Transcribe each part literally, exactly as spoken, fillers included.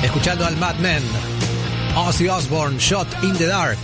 escuchando al Madman. Ozzy Osbourne, Shot in the Dark.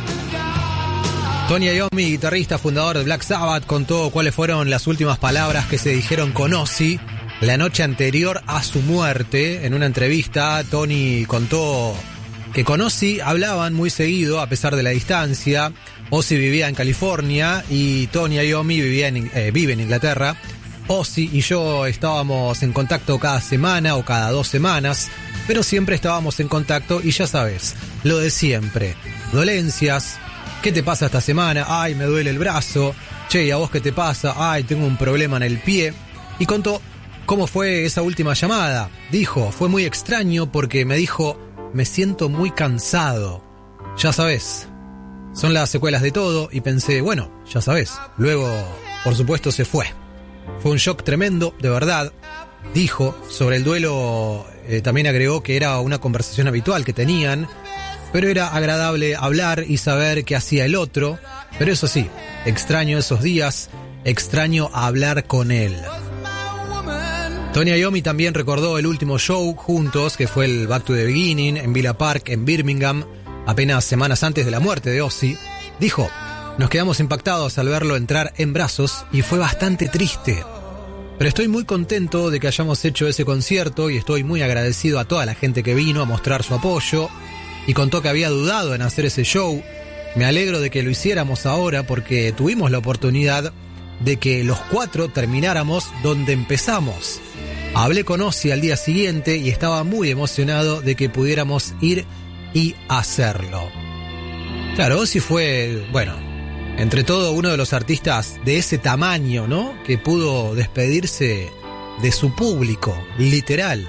Tony Iommi, guitarrista fundador de Black Sabbath, contó cuáles fueron las últimas palabras que se dijeron con Ozzy la noche anterior a su muerte. En una entrevista, Tony contó que con Ozzy hablaban muy seguido a pesar de la distancia. Ozzy vivía en California y Tony Iommi vivía en, eh, vive en Inglaterra. Ozzy y yo estábamos en contacto cada semana o cada dos semanas, pero siempre estábamos en contacto y ya sabes, lo de siempre. Dolencias. ¿Qué te pasa esta semana? Ay, me duele el brazo. Che, ¿y a vos qué te pasa? Ay, tengo un problema en el pie. Y contó cómo fue esa última llamada. Dijo, fue muy extraño porque me dijo, me siento muy cansado. Ya sabes, son las secuelas de todo y pensé, bueno, ya sabes. Luego, por supuesto, se fue. Fue un shock tremendo, de verdad. Dijo, sobre el duelo, eh, también agregó que era una conversación habitual que tenían, pero era agradable hablar y saber qué hacía el otro. Pero eso sí, extraño esos días, extraño hablar con él. Tony Iommi también recordó el último show juntos, que fue el Back to the Beginning en Villa Park, en Birmingham, apenas semanas antes de la muerte de Ozzy. Dijo, nos quedamos impactados al verlo entrar en brazos y fue bastante triste. Pero estoy muy contento de que hayamos hecho ese concierto y estoy muy agradecido a toda la gente que vino a mostrar su apoyo. Y contó que había dudado en hacer ese show. Me alegro de que lo hiciéramos ahora porque tuvimos la oportunidad de que los cuatro termináramos donde empezamos. Hablé con Ozzy al día siguiente y estaba muy emocionado de que pudiéramos ir y hacerlo. Claro, Ozzy fue, bueno, entre todo uno de los artistas de ese tamaño, ¿no? Que pudo despedirse de su público, literal.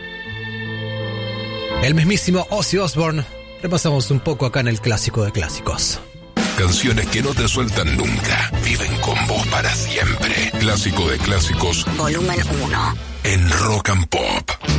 El mismísimo Ozzy Osbourne. Repasamos un poco acá en el Clásico de Clásicos. Canciones que no te sueltan nunca, viven con vos para siempre. Clásico de Clásicos, volumen uno. En Rock and Pop.